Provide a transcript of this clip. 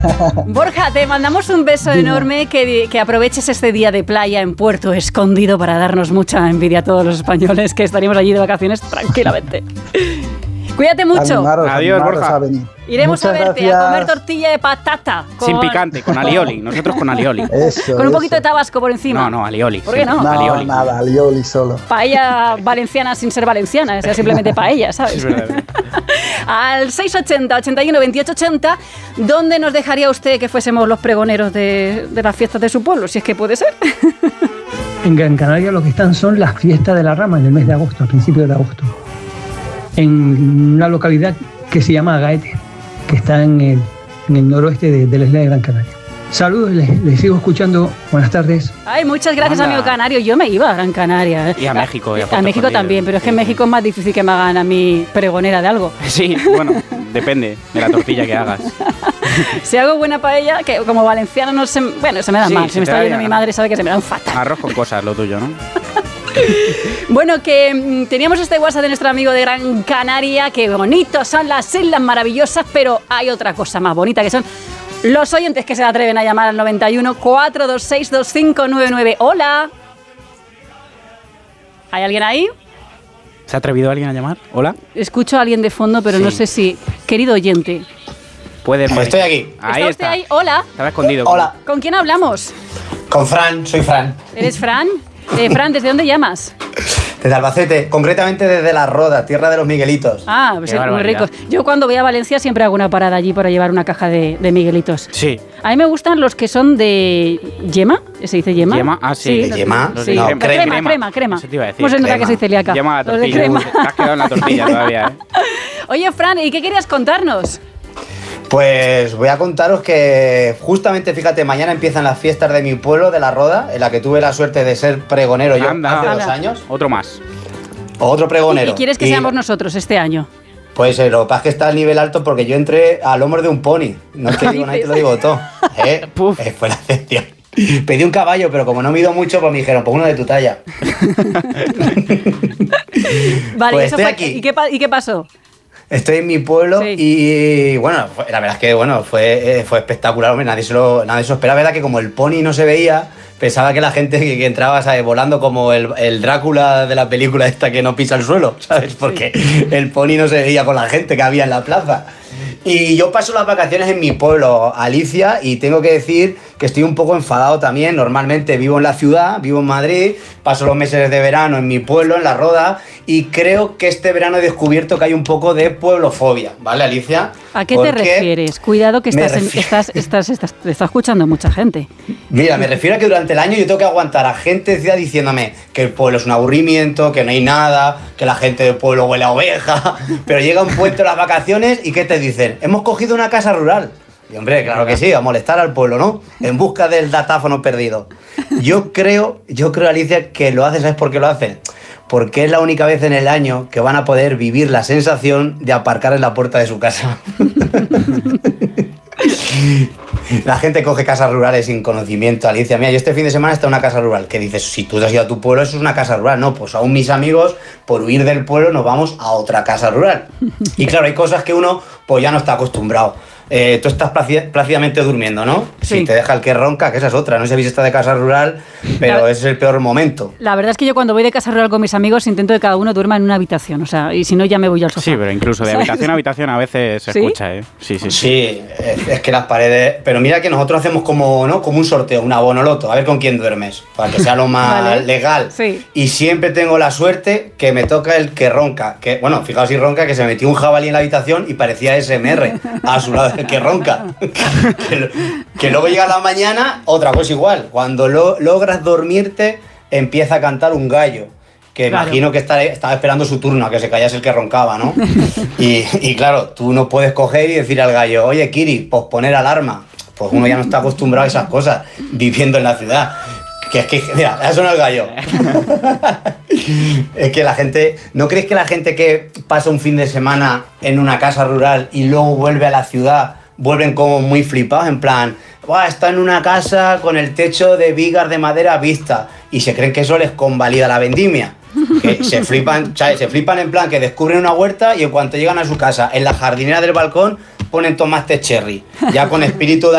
Borja, te mandamos un beso enorme, que aproveches este día de playa en Puerto Escondido para darnos mucha envidia a todos los españoles que estaríamos allí de vacaciones tranquilamente. Cuídate mucho. Adiós, Borja. Iremos a verte a comer tortilla de patata. Sin picante, con alioli. Nosotros con alioli. Con un poquito de tabasco por encima. No, alioli. ¿Por qué no? No, nada, alioli solo. Paella valenciana sin ser valenciana, o sea, simplemente paella, ¿sabes? Es verdad. Al 680 81 28 80, ¿dónde nos dejaría usted que fuésemos los pregoneros de las fiestas de su pueblo? Si es que puede ser. En Gran Canaria lo que están son las fiestas de la rama en el mes de agosto, a principios de agosto. En una localidad que se llama Gaete, que está en el noroeste de la isla de Gran Canaria. Saludos, les sigo escuchando. Buenas tardes. Ay, muchas gracias, amigo canario. Yo me iba a Gran Canaria. Y a México. Y a México también, pero es que en México es más difícil que me hagan a mí pregonera de algo. Sí, bueno, depende de la tortilla que hagas. Si hago buena paella, que como valenciano no se... Bueno, se me da mal. Si me está viendo mi madre, sabe que se me dan fatal. Arroz con cosas, lo tuyo, ¿no? Bueno, que teníamos este WhatsApp de nuestro amigo de Gran Canaria, que bonitos son las islas maravillosas, pero hay otra cosa más bonita, que son los oyentes que se atreven a llamar al 91 426 2599. Hola. ¿Hay alguien ahí? ¿Se ha atrevido alguien a llamar? ¿Hola? Escucho a alguien de fondo, pero no sé si... Querido oyente. Puedes. Estoy aquí. Ahí ¿Está está. usted ahí? Hola. Estaba escondido. Hola. ¿Con quién hablamos? Con Fran, soy Fran. ¿Eres Fran? Fran, ¿desde dónde llamas? Desde Albacete, concretamente desde La Roda, tierra de los Miguelitos. Ah, pues muy ricos. Yo cuando voy a Valencia siempre hago una parada allí para llevar una caja de Miguelitos. Sí. A mí me gustan los que son de yema, ¿se dice yema? ¿Yema? Ah, sí. ¿De yema? Sí. No, crema. Eso te iba a decir. ¿Cómo se nota que soy celíaca? Yema a la Los de tortilla. crema. Te has quedado en la tortilla todavía, ¿eh? Oye, Fran, ¿y qué querías contarnos? Pues voy a contaros que justamente, fíjate, mañana empiezan las fiestas de mi pueblo, de La Roda, en la que tuve la suerte de ser pregonero yo hace 2 años. Otro más. Otro pregonero. ¿Y quieres que seamos nosotros este año? Pues lo que pasa es que está al nivel alto porque yo entré a lomos de un pony. No es que digo nada, te lo digo todo. Fue la excepción. Pedí un caballo, pero como no mido mucho, pues me dijeron, pues uno de tu talla. Vale, pues eso estoy fue, aquí. ¿Y qué pasó? Estoy en mi pueblo y bueno, la verdad es que bueno, fue espectacular, hombre, nadie se lo esperaba. La verdad que como el pony no se veía, pensaba que la gente que entraba, ¿sabes?, volando como el Drácula de la película esta que no pisa el suelo, ¿sabes? Porque el pony no se veía con la gente que había en la plaza. Y yo paso las vacaciones en mi pueblo, Alicia, y tengo que decir que estoy un poco enfadado también. Normalmente vivo en la ciudad, vivo en Madrid, paso los meses de verano en mi pueblo, en La Roda, y creo que este verano he descubierto que hay un poco de pueblofobia, ¿vale, Alicia? ¿A qué te refieres? Cuidado que está escuchando mucha gente. Mira, me refiero a que durante el año yo tengo que aguantar a gente diciéndome que el pueblo es un aburrimiento, que no hay nada, que la gente del pueblo huele a oveja, pero llega un puente de las vacaciones y ¿qué te dicen? Hemos cogido una casa rural. Y hombre, claro que sí, a molestar al pueblo, ¿no? En busca del datáfono perdido. Yo creo, Alicia, que lo hacen, ¿sabes por qué lo hacen? Porque es la única vez en el año que van a poder vivir la sensación de aparcar en la puerta de su casa. La gente coge casas rurales sin conocimiento, Alicia. Mira, yo este fin de semana está en una casa rural. Que dices, si tú te has ido a tu pueblo, eso es una casa rural. No, pues aún mis amigos, por huir del pueblo, nos vamos a otra casa rural. Y claro, hay cosas que uno pues ya no está acostumbrado. Tú estás plácidamente durmiendo, ¿no? Sí. Si te deja el que ronca, que esa es otra. No sé si habéis estado de casa rural, pero ese es el peor momento. La verdad es que yo cuando voy de casa rural con mis amigos intento que cada uno duerma en una habitación. O sea, y si no ya me voy al sofá. Sí, pero incluso de habitación a habitación a veces se escucha, ¿eh? Sí. Sí, es que las paredes... Pero mira que nosotros hacemos como, ¿no?, como un sorteo, un abonoloto, a ver con quién duermes, para que sea lo más legal. Sí. Y siempre tengo la suerte que me toca el que ronca. Que, bueno, fijaos si ronca, que se metió un jabalí en la habitación y parecía SMR a su lado. Que ronca. que luego llega la mañana, otra cosa igual. Cuando logras dormirte, empieza a cantar un gallo. Que imagino que estaba esperando su turno, a que se callase el que roncaba, ¿no? Y claro, tú no puedes coger y decir al gallo, oye, Kiri, posponer alarma. Pues uno ya no está acostumbrado a esas cosas, viviendo en la ciudad. Que es que, mira, ha sonado el gallo. Es que la gente... ¿No crees que la gente que pasa un fin de semana en una casa rural y luego vuelve a la ciudad, vuelven como muy flipados, en plan, está en una casa con el techo de vigas de madera vista, y se creen que eso les convalida la vendimia? Que se flipan, ¿sabes? Se flipan en plan que descubren una huerta y en cuanto llegan a su casa, en la jardinera del balcón ponen tomates cherry, ya con espíritu de